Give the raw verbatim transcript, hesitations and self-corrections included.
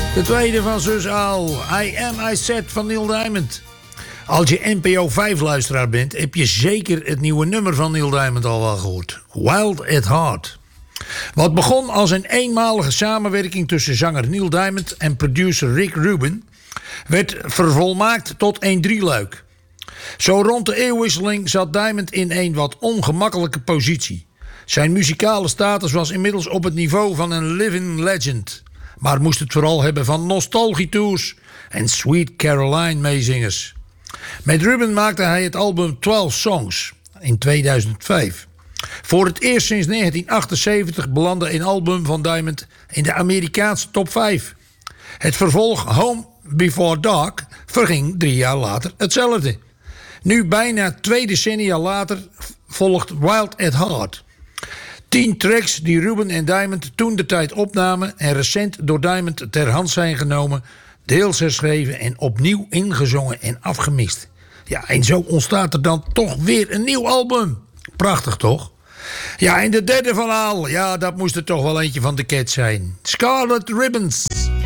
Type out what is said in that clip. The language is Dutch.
De tweede van zus Al. I Am I Said van Neil Diamond. Als je N P O vijf luisteraar bent, heb je zeker het nieuwe nummer van Neil Diamond al wel gehoord. Wild at Heart. Wat begon als een eenmalige samenwerking tussen zanger Neil Diamond en producer Rick Rubin, werd vervolmaakt tot een drieluik. Zo rond de eeuwwisseling zat Diamond in een wat ongemakkelijke positie. Zijn muzikale status was inmiddels op het niveau van een living legend, maar moest het vooral hebben van nostalgietours en Sweet Caroline meezingers. Met Rubin maakte hij het album twaalf Songs in tweeduizend vijf. Voor het eerst sinds negentien achtenzeventig belandde een album van Diamond in de Amerikaanse top vijf. Het vervolg Home Before Dark verging drie jaar later hetzelfde. Nu bijna twee decennia later volgt Wild at Heart. Tien tracks die Rubin en Diamond toen de tijd opnamen en recent door Diamond ter hand zijn genomen, deels herschreven en opnieuw ingezongen en afgemixt. Ja, en zo ontstaat er dan toch weer een nieuw album. Prachtig toch? Ja, en de derde van al, ja, dat moest er toch wel eentje van de Cats zijn. Scarlet Ribbons.